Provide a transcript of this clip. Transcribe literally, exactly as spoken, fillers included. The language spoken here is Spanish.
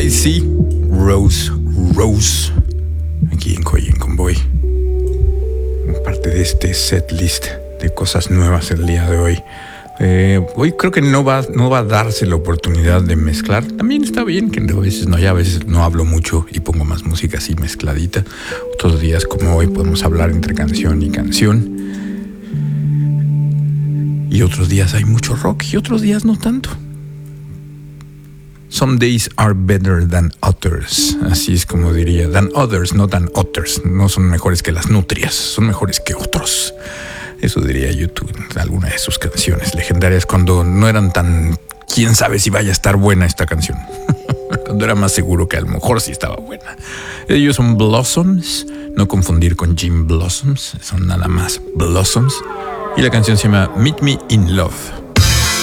I See, Rose, Rose, aquí en Coyen Convoy. Parte de este set list de cosas nuevas el día de hoy. Eh, hoy creo que no va, no va a darse la oportunidad de mezclar. También está bien que a veces no, ya a veces no hablo mucho y pongo más música así mezcladita. Otros días como hoy podemos hablar entre canción y canción. Y otros días hay mucho rock y otros días no tanto. Some days are better than others. Así es como diría. Than others, no than others. No son mejores que las nutrias, son mejores que otros. Eso diría YouTube en alguna de sus canciones legendarias cuando no eran tan... ¿Quién sabe si vaya a estar buena esta canción? Cuando era más seguro que a lo mejor sí estaba buena. Ellos son Blossoms, no confundir con Jim Blossoms. Son nada más Blossoms. Y la canción se llama Meet Me in Love.